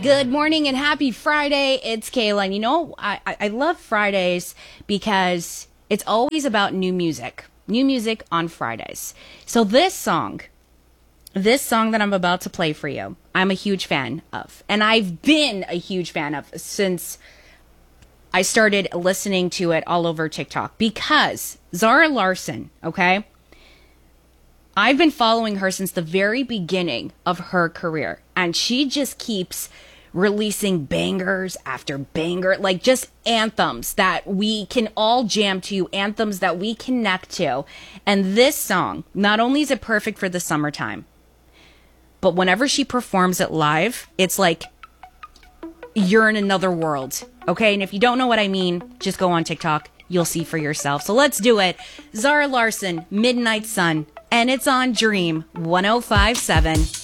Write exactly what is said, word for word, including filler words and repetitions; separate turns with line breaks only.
Good morning and happy Friday. It's Kayla. And you know, I, I I love Fridays because it's always about new music. New music on Fridays. So this song, this song that I'm about to play for you, I'm a huge fan of. And I've been a huge fan of since I started listening to it all over TikTok. Because Zara Larsson, okay? I've been following her since the very beginning of her career. And she just keeps releasing bangers after banger, like just anthems that we can all jam to, anthems that we connect to. And this song, not only is it perfect for the summertime, but whenever she performs it live, it's like you're in another world. Okay, and if you don't know what I mean, just go on TikTok. You'll see for yourself. So let's do it. Zara Larsson, Midnight Sun, and it's on Dream one oh five point seven.